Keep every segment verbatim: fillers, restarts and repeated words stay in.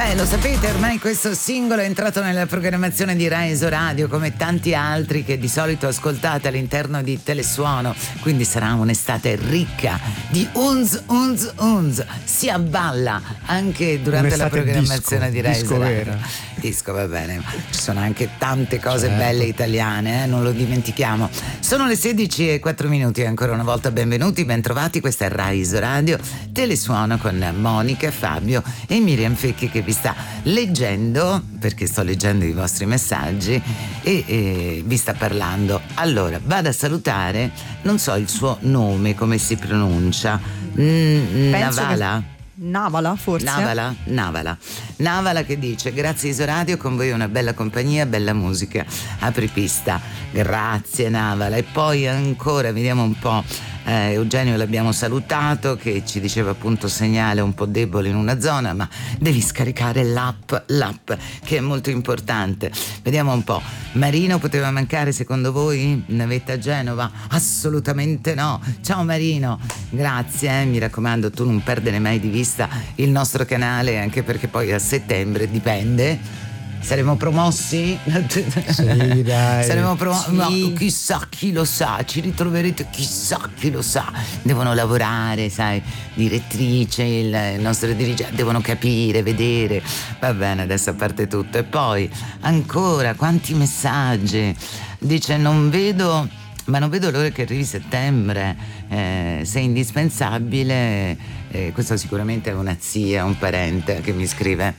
Beh, lo sapete, ormai questo singolo è entrato nella programmazione di Rai Radio come tanti altri che di solito ascoltate all'interno di Telesuono, quindi sarà un'estate ricca di unz, unz, unz. Si abballa anche durante un'estate la programmazione disco, di Rai disco Radio. vera. Disco, va bene, ci sono anche tante cose certo. belle italiane, eh? Non lo dimentichiamo. Sono le sedici e quattro minuti, ancora una volta benvenuti, bentrovati, questa è Rai Radio Telesuono con Monica, Fabio e Miriam Fecchi che vi sta leggendo, perché sto leggendo i vostri messaggi e, e vi sta parlando. Allora, vado a salutare, non so il suo nome, come si pronuncia, N- Navala? Che... Navala forse? Navala, Navala. Navala che dice: grazie Isoradio, con voi una bella compagnia, bella musica, apripista. Grazie Navala. E poi ancora vediamo un po', eh, Eugenio l'abbiamo salutato, che ci diceva appunto segnale un po' debole in una zona, ma devi scaricare l'app, l'app che è molto importante. Vediamo un po'. Marino poteva mancare secondo voi? Navetta a Genova? Assolutamente no. Ciao Marino, grazie, eh, mi raccomando, tu non perdere mai di vista il nostro canale, anche perché poi a settembre dipende, saremo promossi? Sì, dai. Saremo promossi, sì. Ma chissà chi lo sa, ci ritroverete, chissà chi lo sa. Devono lavorare, sai, direttrice, il nostro dirigente, devono capire, vedere. Va bene, adesso a parte tutto. E poi ancora quanti messaggi. Dice: non vedo, ma non vedo l'ora che arrivi settembre, eh, sei indispensabile. Eh, questo sicuramente è una zia, un parente che mi scrive.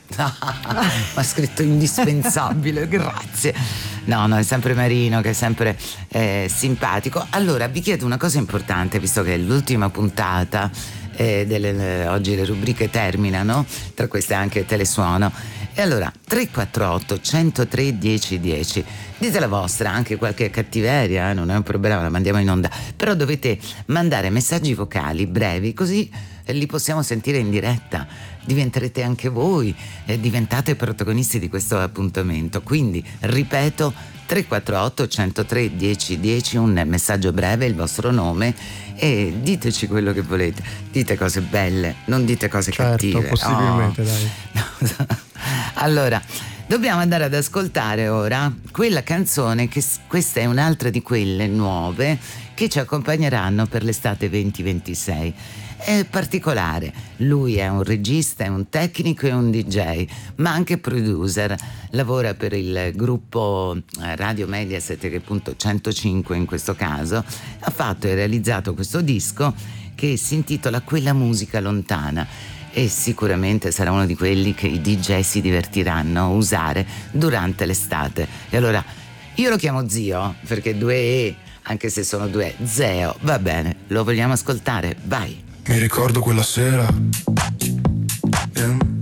Ha scritto indispensabile, grazie. No, no, è sempre Marino, che è sempre eh, simpatico. Allora, vi chiedo una cosa importante, visto che è l'ultima puntata, eh, delle, oggi le rubriche terminano, tra queste anche Telesuono. E allora, tre quattro otto, uno zero tre, uno zero uno zero, dite la vostra, anche qualche cattiveria, eh, non è un problema, la mandiamo in onda, però dovete mandare messaggi vocali brevi, così li possiamo sentire in diretta, diventerete anche voi, eh, diventate protagonisti di questo appuntamento. Quindi, ripeto, tre quattro otto, uno zero tre, uno zero uno zero, un messaggio breve, il vostro nome, e diteci quello che volete, dite cose belle, non dite cose certo, cattive. possibilmente, oh. dai. Allora, dobbiamo andare ad ascoltare ora quella canzone, che questa è un'altra di quelle nuove che ci accompagneranno per l'estate venti ventisei. È particolare, lui è un regista, è un tecnico e un D J, ma anche producer, lavora per il gruppo Radio Mediaset, che è appunto centocinque in questo caso, ha fatto e realizzato questo disco che si intitola Quella musica lontana, e sicuramente sarà uno di quelli che i D J si divertiranno a usare durante l'estate. E allora io lo chiamo zio perché due E, anche se sono due zeo, va bene, lo vogliamo ascoltare, vai. Mi ricordo quella sera, yeah.